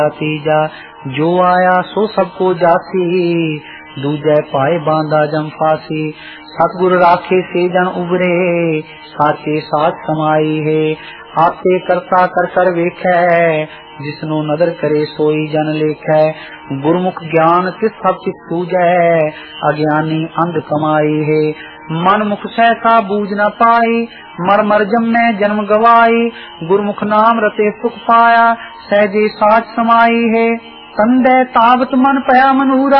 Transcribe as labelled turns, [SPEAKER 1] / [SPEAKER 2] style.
[SPEAKER 1] तीजा जो आया सो सबको जासी, दूजे पाए बांधा जम फासी। सतगुर राखे से जन उबरे, साचे साथ समाई है। आपे करता कर कर वेखै, जिसनो नदर करे सोई जन लेखै। गुरमुख ज्ञान तिस सब तिस सूझै, अज्ञानी अंध कमाई है। मन मुख सहसा बूझ न पाई, मर मर जमै जन्म गवाई। गुरमुख नाम रते सुख पाया, सहजे साच समाई है। कंदे तावत मन पया मनूरा,